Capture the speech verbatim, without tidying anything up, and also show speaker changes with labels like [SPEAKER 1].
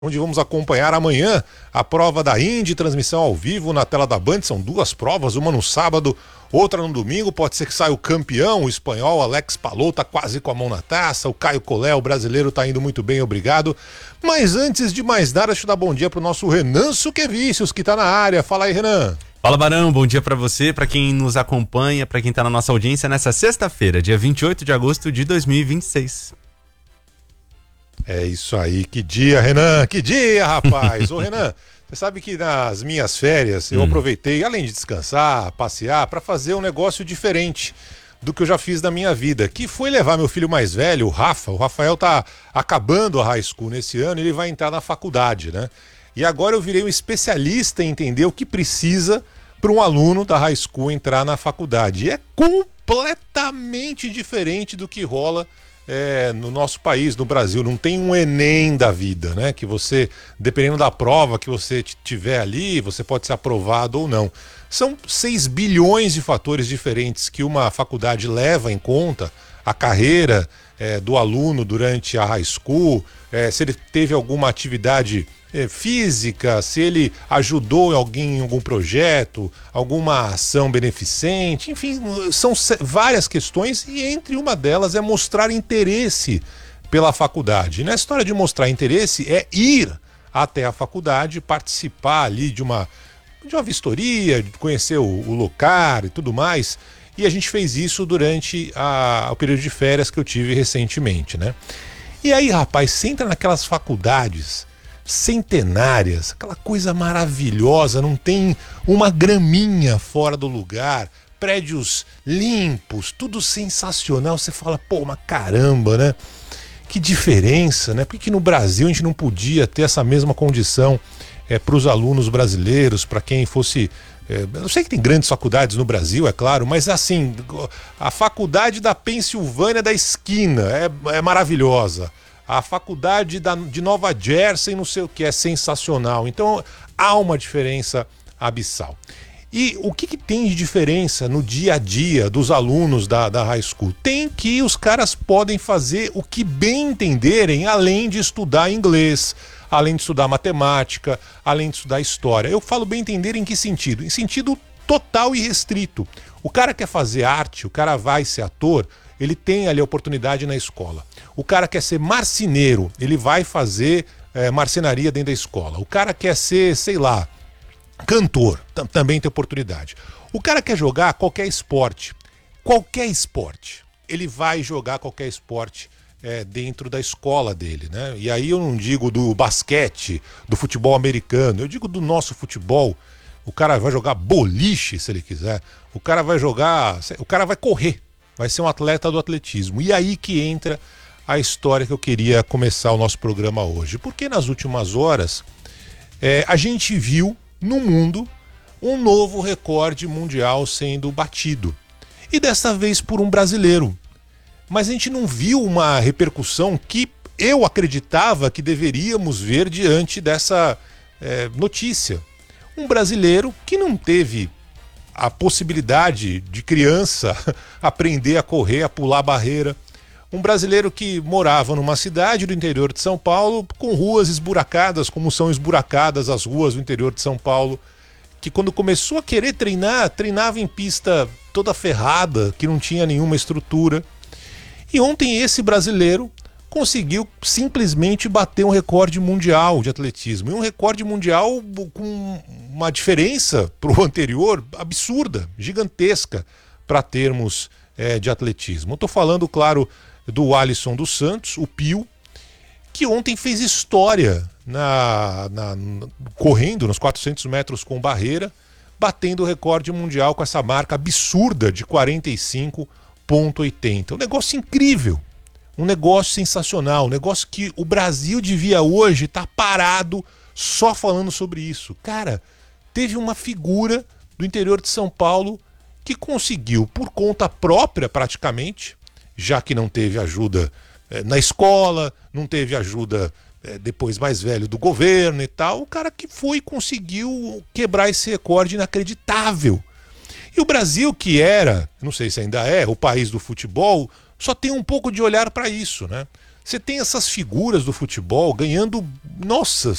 [SPEAKER 1] onde vamos acompanhar amanhã a prova da Indy, transmissão ao vivo na tela da Band. São duas provas, uma no sábado, outra no domingo. Pode ser que saia o campeão, o espanhol Alex Palou, tá quase com a mão na taça. O Caio Collet, o brasileiro, tá indo muito bem, obrigado. Mas antes de mais nada, deixa eu dar bom dia pro nosso Renan Suquevicius, que tá na área. Fala aí, Renan.
[SPEAKER 2] Fala, Barão, bom dia pra você, pra quem nos acompanha, pra quem tá na nossa audiência nessa sexta-feira, dia vinte e oito de agosto de dois mil e vinte e seis.
[SPEAKER 1] É isso aí, que dia, Renan, que dia, rapaz. Ô, Renan, você sabe que nas minhas férias eu hum. aproveitei, além de descansar, passear, para fazer um negócio diferente do que eu já fiz na minha vida, que foi levar meu filho mais velho, o Rafa. O Rafael tá acabando a high school nesse ano e ele vai entrar na faculdade, né? E agora eu virei um especialista em entender o que precisa para um aluno da high school entrar na faculdade. E é completamente diferente do que rola É, no nosso país, no Brasil. Não tem um Enem da vida, né? Que você, dependendo da prova que você tiver ali, você pode ser aprovado ou não. São seis bilhões de fatores diferentes que uma faculdade leva em conta. A carreira é, do aluno durante a high school, é, se ele teve alguma atividade é, física, se ele ajudou alguém em algum projeto, alguma ação beneficente, enfim, são várias questões e entre uma delas é mostrar interesse pela faculdade. E na história de mostrar interesse é ir até a faculdade, participar ali de uma, de uma vistoria, de conhecer o, o local e tudo mais. E a gente fez isso durante a, o período de férias que eu tive recentemente, né? E aí, rapaz, você entra naquelas faculdades centenárias, aquela coisa maravilhosa, não tem uma graminha fora do lugar, prédios limpos, tudo sensacional. Você fala, pô, mas caramba, né? Que diferença, né? Por que, que no Brasil a gente não podia ter essa mesma condição é, para os alunos brasileiros, para quem fosse... É, eu sei que tem grandes faculdades no Brasil, é claro, mas assim, a faculdade da Pensilvânia da esquina é, é maravilhosa. A faculdade da, de Nova Jersey, não sei o que, é sensacional. Então há uma diferença abissal. E o que, que tem de diferença no dia a dia dos alunos da, da high school? Tem que os caras podem fazer o que bem entenderem, além de estudar inglês, além de estudar matemática, além de estudar história. Eu falo bem entender em que sentido? Em sentido total e restrito. O cara quer fazer arte, o cara vai ser ator, ele tem ali a oportunidade na escola. O cara quer ser marceneiro, ele vai fazer é, marcenaria dentro da escola. O cara quer ser, sei lá, cantor, tam- também tem oportunidade. O cara quer jogar qualquer esporte, qualquer esporte, ele vai jogar qualquer esporte é, dentro da escola dele, né? E aí eu não digo do basquete, do futebol americano, eu digo do nosso futebol. O cara vai jogar boliche, se ele quiser. O cara vai jogar, o cara vai correr. Vai ser um atleta do atletismo. E aí que entra a história que eu queria começar o nosso programa hoje. Porque nas últimas horas é, a gente viu no mundo um novo recorde mundial sendo batido. E dessa vez por um brasileiro. Mas a gente não viu uma repercussão que eu acreditava que deveríamos ver diante dessa é, notícia. Um brasileiro que não teve a possibilidade de criança aprender a correr, a pular a barreira. Um brasileiro que morava numa cidade do interior de São Paulo com ruas esburacadas, como são esburacadas as ruas do interior de São Paulo, que quando começou a querer treinar, treinava em pista toda ferrada, que não tinha nenhuma estrutura. E ontem esse brasileiro conseguiu simplesmente bater um recorde mundial de atletismo. E um recorde mundial com uma diferença para o anterior absurda, gigantesca, para termos é, de atletismo. Eu estou falando, claro, do Alisson dos Santos, o Pio, que ontem fez história na, na, correndo nos quatrocentos metros com barreira, batendo o recorde mundial com essa marca absurda de quarenta e cinco vírgula oitenta. Um negócio incrível. Um negócio sensacional, um negócio que o Brasil devia hoje estar parado só falando sobre isso. Cara, teve uma figura do interior de São Paulo que conseguiu, por conta própria praticamente, já que não teve ajuda eh, na escola, não teve ajuda eh, depois mais velho do governo e tal, o cara que foi e conseguiu quebrar esse recorde inacreditável. E o Brasil, que era, não sei se ainda é, o país do futebol, só tem um pouco de olhar para isso, né? Você tem essas figuras do futebol ganhando, nossa,